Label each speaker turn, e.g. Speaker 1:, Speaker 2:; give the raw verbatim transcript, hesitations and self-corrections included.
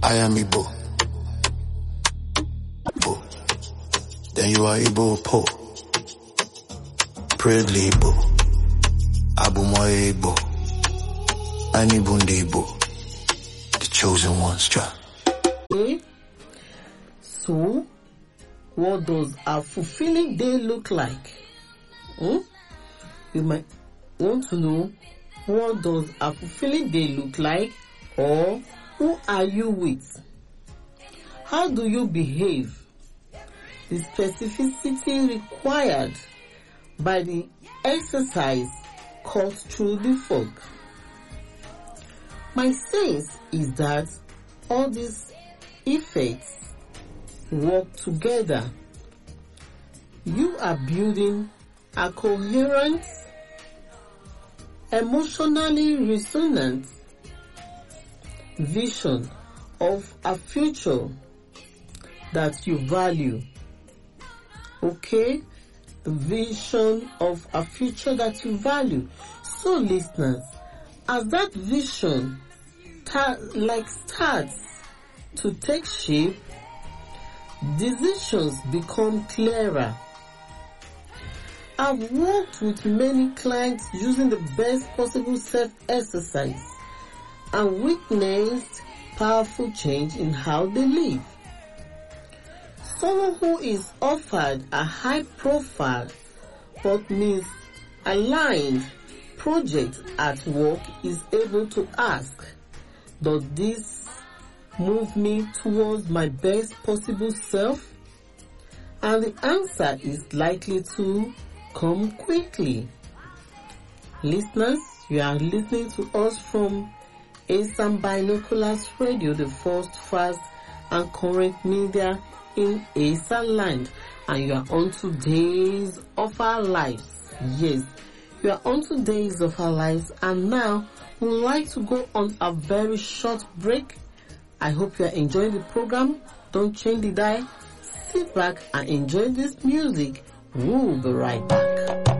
Speaker 1: I am Igbo. Igbo. Then you are Igbo Po. Proudly Igbo. Abumoye Igbo. Anibunde Igbo. The chosen ones, child.
Speaker 2: Okay. So, what does a fulfilling day look like? Hmm? You might want to know, what does a fulfilling day look like, or who are you with? How do you behave? The specificity required by the exercise cuts through the fog. My sense is that all these effects work together. You are building a coherent, emotionally resonant vision of a future that you value. Okay? The vision of a future that you value. So listeners, as that vision ta- like starts to take shape, decisions become clearer. I've worked with many clients using the best possible self-exercise and witnessed powerful change in how they live. Someone who is offered a high profile but misaligned project at work is able to ask, does this move me towards my best possible self? And the answer is likely to come quickly. Listeners, you are listening to us from Asam Binoculars Radio, the first, fast and current media in Asa land, and you are on to Days of Our Lives. Yes, you are on to Days of Our Lives, and now we would like to go on a very short break. I hope you are enjoying the program. Don't change the dial. Sit back and enjoy this music. We'll be right back.